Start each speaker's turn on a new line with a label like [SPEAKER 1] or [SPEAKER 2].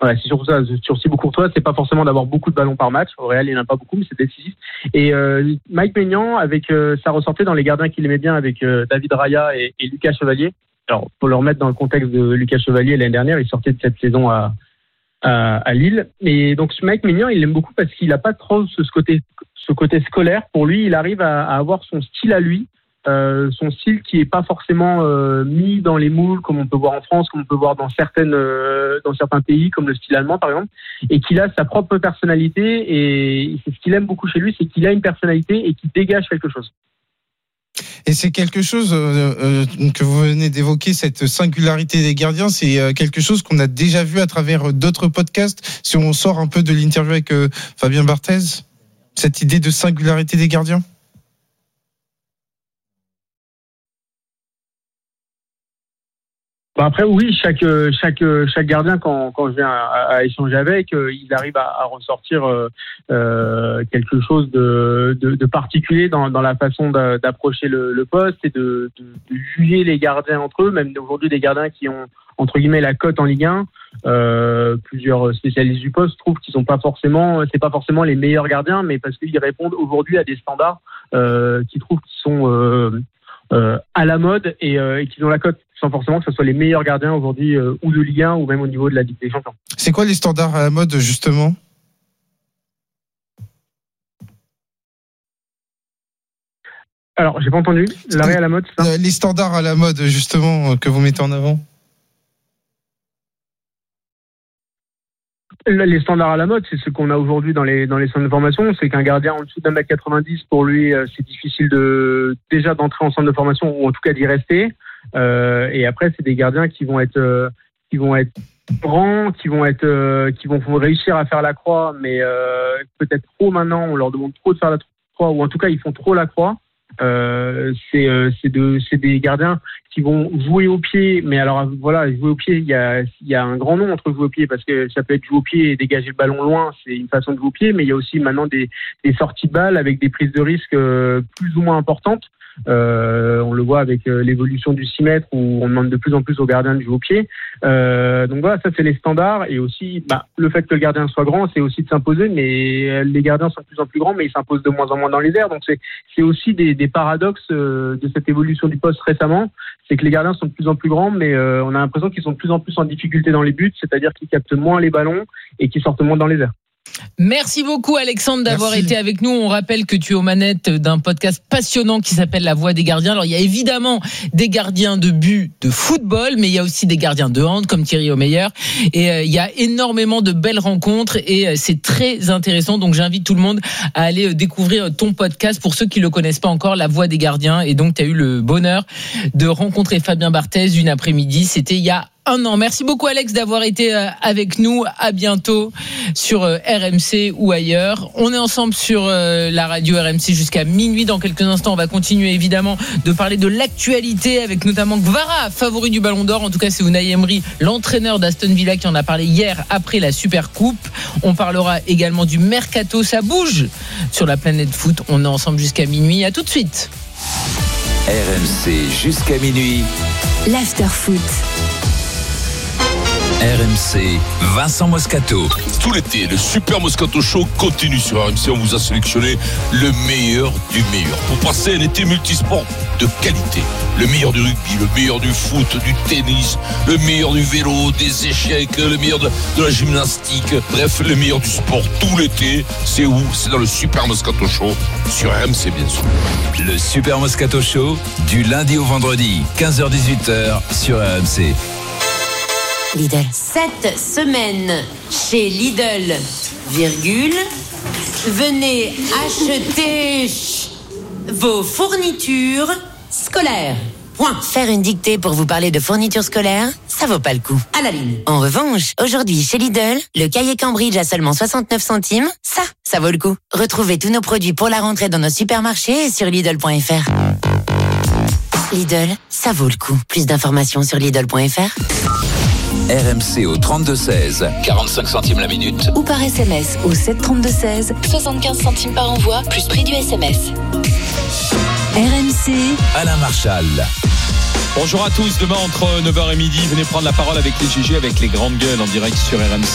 [SPEAKER 1] Voilà, c'est surtout ça. Sur Thibaut Courtois, c'est pas forcément d'avoir beaucoup de ballons par match. Au Real, il n'en a pas beaucoup, mais c'est décisif. Et Mike Maignan, avec ça ressortait dans les gardiens qu'il aimait bien, avec David Raya et Lucas Chevalier. Alors, pour le remettre dans le contexte de Lucas Chevalier, l'année dernière, il sortait de cette saison à Lille. Et donc, ce Mike Maignan, il l'aime beaucoup parce qu'il n'a pas trop ce côté scolaire. Pour lui, il arrive à avoir son style à lui. Son style qui est pas forcément mis dans les moules comme on peut voir en France, comme on peut voir dans certains pays comme le style allemand par exemple, et qu'il a sa propre personnalité, et c'est ce qu'il aime beaucoup chez lui, c'est qu'il a une personnalité et qu'il dégage quelque chose.
[SPEAKER 2] Et c'est quelque chose que vous venez d'évoquer, cette singularité des gardiens, c'est quelque chose qu'on a déjà vu à travers d'autres podcasts. Si on sort un peu de l'interview avec Fabien Barthez, cette idée de singularité des gardiens.
[SPEAKER 1] Après oui, chaque gardien quand je viens à échanger avec, il arrive à ressortir quelque chose de particulier dans la façon d'approcher le poste et de juger les gardiens entre eux. Même aujourd'hui, des gardiens qui ont entre guillemets la cote en Ligue 1, plusieurs spécialistes du poste trouvent qu'ils sont c'est pas forcément les meilleurs gardiens, mais parce qu'ils répondent aujourd'hui à des standards qu'ils trouvent qui sont à la mode et qu'ils ont la cote, sans forcément que ce soit les meilleurs gardiens aujourd'hui ou de Ligue 1 ou même au niveau de la Ligue des Champions.
[SPEAKER 2] C'est quoi les standards à la mode justement ?
[SPEAKER 1] Alors, j'ai pas entendu. L'arrêt à la mode, c'est ça ?
[SPEAKER 2] Les standards à la mode justement que vous mettez en avant ?
[SPEAKER 1] Les standards à la mode, c'est ce qu'on a aujourd'hui dans les centres de formation. C'est qu'un gardien en dessous d'1m90, pour lui, c'est difficile déjà d'entrer en centre de formation ou en tout cas d'y rester. Et après, c'est des gardiens qui vont être grands, qui vont réussir à faire la croix, mais peut-être trop maintenant. On leur demande trop de faire la croix, ou en tout cas, ils font trop la croix. C'est des gardiens qui vont jouer au pied, mais alors voilà, jouer au pied, il y a un grand nom entre jouer au pied, parce que ça peut être jouer au pied et dégager le ballon loin, c'est une façon de jouer au pied, mais il y a aussi maintenant des sorties de balles avec des prises de risque plus ou moins importantes. On le voit avec l'évolution du 6 mètres où on demande de plus en plus aux gardiens de jouer au pied. Donc voilà, ça c'est les standards, et aussi le fait que le gardien soit grand, c'est aussi de s'imposer, mais les gardiens sont de plus en plus grands, mais ils s'imposent de moins en moins dans les airs. Donc c'est aussi des paradoxes de cette évolution du poste récemment. C'est que les gardiens sont de plus en plus grands, mais on a l'impression qu'ils sont de plus en plus en difficulté dans les buts, c'est-à-dire qu'ils captent moins les ballons et qu'ils sortent moins dans les airs.
[SPEAKER 3] Merci beaucoup Alexandre d'avoir été avec nous. On rappelle que tu es aux manettes d'un podcast passionnant qui s'appelle La Voix des gardiens. Alors il y a évidemment des gardiens de but de football, mais il y a aussi des gardiens de hand comme Thierry Omeyer, et il y a énormément de belles rencontres et c'est très intéressant. Donc j'invite tout le monde à aller découvrir ton podcast pour ceux qui le connaissent pas encore, La Voix des gardiens. Et donc tu as eu le bonheur de rencontrer Fabien Barthez une après-midi, c'était il y a un an. Merci beaucoup Alex d'avoir été avec nous. À bientôt sur RMC ou ailleurs. On est ensemble sur la radio RMC jusqu'à minuit. Dans quelques instants, on va continuer évidemment de parler de l'actualité avec notamment Kvara, favori du Ballon d'Or. En tout cas, c'est Unai Emery, l'entraîneur d'Aston Villa, qui en a parlé hier après la Super Coupe. On parlera également du Mercato. Ça bouge sur la planète foot. On est ensemble jusqu'à minuit. À tout de suite.
[SPEAKER 4] RMC jusqu'à minuit.
[SPEAKER 5] L'After-Foot.
[SPEAKER 4] RMC, Vincent Moscato.
[SPEAKER 6] Tout l'été, le Super Moscato Show continue sur RMC. On vous a sélectionné le meilleur du meilleur pour passer un été multisport de qualité. Le meilleur du rugby, le meilleur du foot, du tennis, le meilleur du vélo, des échecs, le meilleur de la gymnastique. Bref, le meilleur du sport tout l'été. C'est où ? C'est dans le Super Moscato Show sur RMC, bien sûr.
[SPEAKER 4] Le Super Moscato Show, du lundi au vendredi, 15h-18h sur RMC.
[SPEAKER 5] Lidl.
[SPEAKER 7] Cette semaine, chez Lidl, venez acheter vos fournitures scolaires. Point.
[SPEAKER 5] Faire une dictée pour vous parler de fournitures scolaires, ça vaut pas le coup.
[SPEAKER 7] À la ligne.
[SPEAKER 5] En revanche, aujourd'hui chez Lidl, le cahier Cambridge à seulement 69 centimes, ça vaut le coup. Retrouvez tous nos produits pour la rentrée dans nos supermarchés et sur Lidl.fr. Lidl, ça vaut le coup. Plus d'informations sur Lidl.fr.
[SPEAKER 4] RMC au 32-16, 45 centimes la minute.
[SPEAKER 5] Ou par SMS au 732-16, 75 centimes par envoi, plus prix du SMS. RMC,
[SPEAKER 4] Alain Marchal.
[SPEAKER 8] Bonjour à tous, demain entre 9h et midi, venez prendre la parole avec les GG, avec les grandes gueules en direct sur RMC.